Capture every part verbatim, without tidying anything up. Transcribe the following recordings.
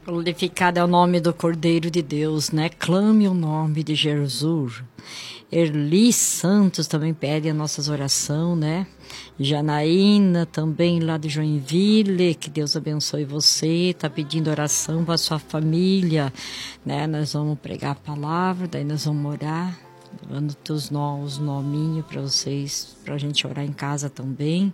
Glorificado é o nome do Cordeiro de Deus, né? Clame o nome de Jesus. Erli Santos também pede as nossas orações, né? Janaína também lá de Joinville, que Deus abençoe você, tá pedindo oração para sua família, né? Nós vamos pregar a palavra, daí nós vamos orar, dando teus os nominhos para vocês, para a gente orar em casa também,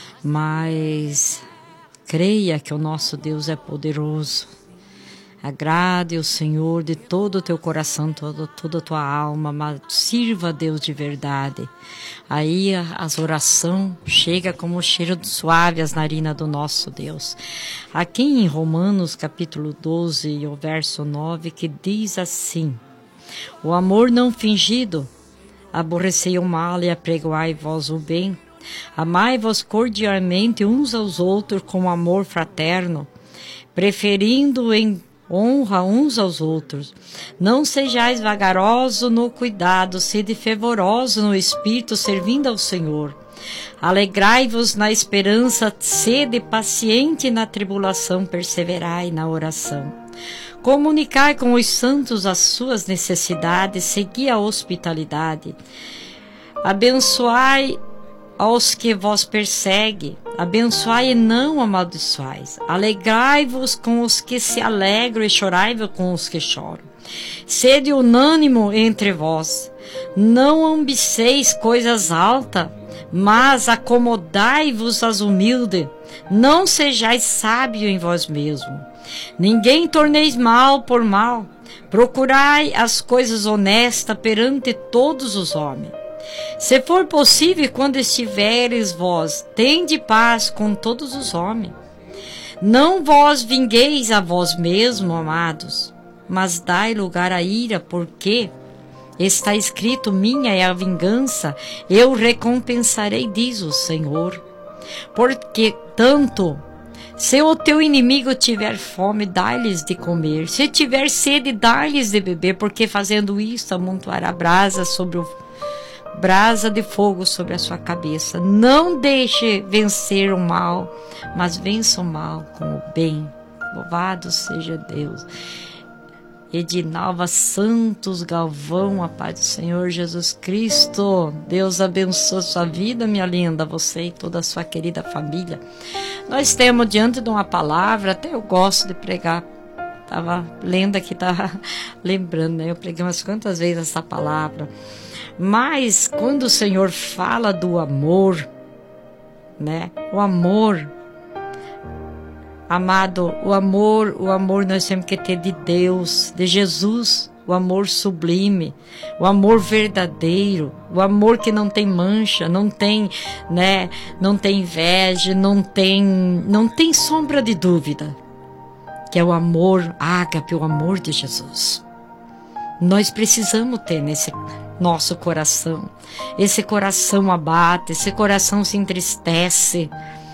mas creia que o nosso Deus é poderoso. Agrade o Senhor de todo o teu coração, todo, toda a tua alma, mas sirva a Deus de verdade. Aí as orações chegam como cheiro suave às narinas do nosso Deus. Aqui em Romanos capítulo doze, o verso nove, que diz assim: o amor não fingido, aborrecei o mal e apregoai-vos o bem. Amai-vos cordialmente uns aos outros com amor fraterno, preferindo em honra uns aos outros. Não sejais vagarosos no cuidado, sede fervorosos no espírito, servindo ao Senhor. Alegrai-vos na esperança, sede paciente na tribulação, perseverai na oração. Comunicai com os santos as suas necessidades, segui a hospitalidade. Abençoai aos que vos perseguem, abençoai e não amaldiçoais. Alegrai-vos com os que se alegram e chorai-vos com os que choram. Sede unânimo entre vós. Não ambiceis coisas altas, mas acomodai-vos às humildes. Não sejais sábio em vós mesmos. Ninguém torneis mal por mal. Procurai as coisas honestas perante todos os homens. Se for possível, quando estiveres vós, tende paz com todos os homens. Não vos vingueis a vós mesmos, amados, mas dai lugar à ira, porque está escrito: minha é a vingança, eu recompensarei, diz o Senhor. Porque tanto, se o teu inimigo tiver fome, dá-lhes de comer. Se tiver sede, dá-lhes de beber, porque fazendo isso amontoará brasa sobre o brasa de fogo sobre a sua cabeça. Não deixe vencer o mal, mas vença o mal com o bem. Louvado seja Deus. Edinalva Santos Galvão, a paz do Senhor Jesus Cristo. Deus abençoe sua vida, minha linda, você e toda a sua querida família. Nós temos diante de uma palavra, até eu gosto de pregar. Estava lendo aqui, estava lembrando, né? Eu preguei umas quantas vezes essa palavra. Mas quando o Senhor fala do amor, né? O amor, amado, o amor, o amor nós temos que ter de Deus, de Jesus, o amor sublime, o amor verdadeiro, o amor que não tem mancha, não tem, né? Não tem inveja, não tem, não tem sombra de dúvida, que é o amor ágape, o amor de Jesus. Nós precisamos ter nesse nosso coração. Esse coração abate, esse coração se entristece,